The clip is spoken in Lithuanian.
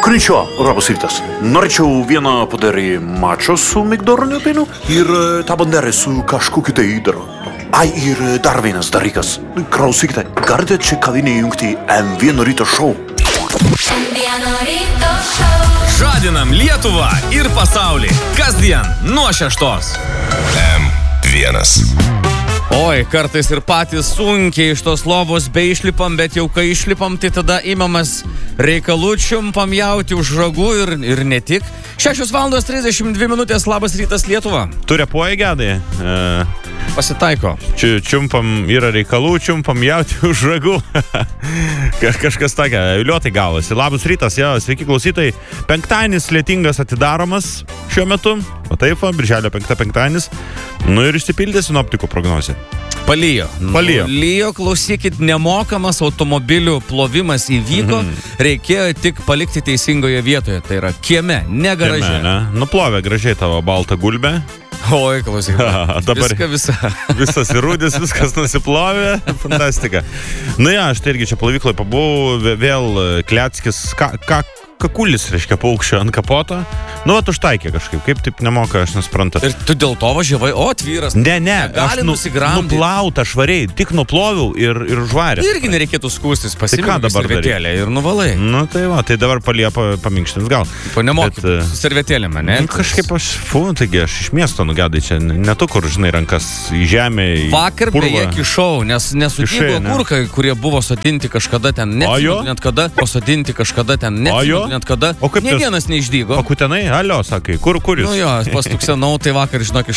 Konnichiwa, labas rytas. Norėčiau vieną padarį mačo su migdoroniu pienu ir tą banderį su kažkokiu tai įdaru. Ai, ir dar vienas dalykas. Klausykite, galite čia kavinėje jungti M1 ryto šou. Žadinam Lietuvą ir pasaulį. Kasdien nuo 6. M1. Oi, kartais ir patys sunkiai iš tos lovos beišlipam, bet jau kai išlipam, tai tada imamas reikalų čiumpam jauti už ragų ir ne tik. 6:32, labas rytas Lietuva. Tu repuoji, Gedai? Pasitaiko. Čiumpam yra reikalų, čiumpam jauti už ragų. Kažkas tokia, liuotai gavosi. Labas rytas, jo, sveiki klausytojai. Penktadienis lietingas atidaromas šiuo metu. O taip, birželio 5 penktadienis. Nu ir išsipildė sinoptikų prognozė. Palijo. Lijo, klausykit, nemokamas automobilių plovimas įvyko, reikėjo tik palikti teisingoje vietoje, tai yra kieme, ne garaže. Nuplovė gražiai tavo baltą gulbę. Oi, klausyk, dabar visas įrūdis, viskas nusiplovė, fantastika. Nu ja, aš tai irgi čia plovykloje pabuvau, vėl Kleckis, kakulis, reiškia, paukščio ant kapoto. Nu, vat užtaikė kažkaip, kaip taip nemoka, aš nesuprantu. Ir tu dėl to važiavai, tvyras. Ne, aš nuplautą švariai, tik nuploviau ir užvarė. Irgi nereikėtų skūstis, pasimėk servetėlę ir nuvalai. Nu, tai va, tai dabar paminkštins gal. Panemokyt su servetėlėm, ne? Kažkaip taigi aš iš miesto nugedai čia, ne tu, kur, žinai, rankas į žemę, į vakar purvą. Beje kišau, nes nesudygo gurkai, kurie buvo sodinti kažkada ten, net kada, pasodinti kažkada ten, net kada. O kaip ne vienas neišdygo. O kutenai, alio, sakai, kur jūs? Nu jo, pastuksenau, tai vakar, žinok, iš